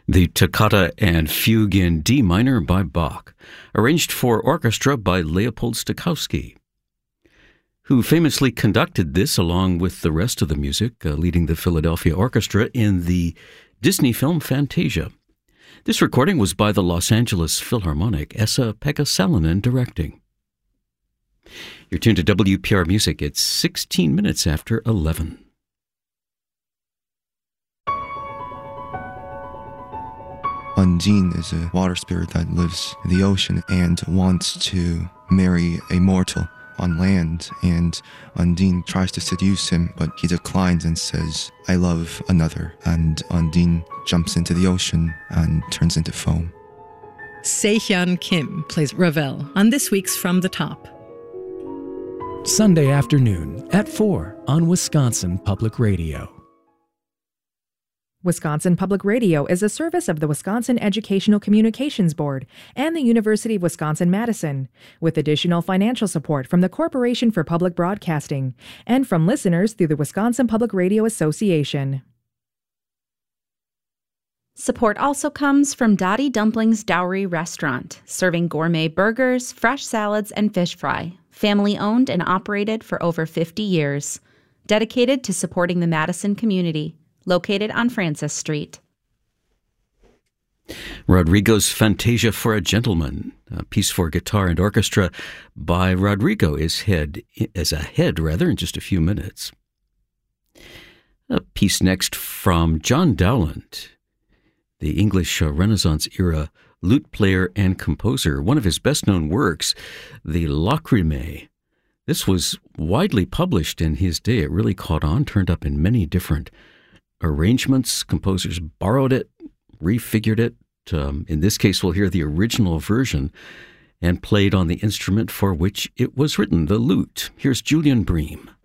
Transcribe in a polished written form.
The Toccata and Fugue in D minor by Bach, arranged for orchestra by Leopold Stokowski, who famously conducted this along with the rest of the music, leading the Philadelphia Orchestra in the Disney film Fantasia. This recording was by the Los Angeles Philharmonic, Esa-Pekka Salonen directing. You're tuned to WPR Music. It's 16 minutes after 11. Undine is a water spirit that lives in the ocean and wants to marry a mortal on land, and Undine tries to seduce him, but he declines and says, "I love another," and Undine jumps into the ocean and turns into foam. Se-Hyun Kim plays Ravel on this week's From the Top. Sunday afternoon at 4 on Wisconsin Public Radio. Wisconsin Public Radio is a service of the Wisconsin Educational Communications Board and the University of Wisconsin-Madison, with additional financial support from the Corporation for Public Broadcasting and from listeners through the Wisconsin Public Radio Association. Support also comes from Dottie Dumplings Dowry Restaurant, serving gourmet burgers, fresh salads, and fish fry. Family-owned and operated for over 50 years. Dedicated to supporting the Madison community. Located on Francis Street. Rodrigo's Fantasia for a Gentleman, a piece for guitar and orchestra by Rodrigo, is ahead in just a few minutes. A piece next from John Dowland, the English Renaissance-era lute player and composer. One of his best-known works, the Lacrimae. This was widely published in his day. It really caught on, turned up in many different arrangements. Composers borrowed it, refigured it. In this case, we'll hear the original version and played on the instrument for which it was written, the lute. Here's Julian Bream.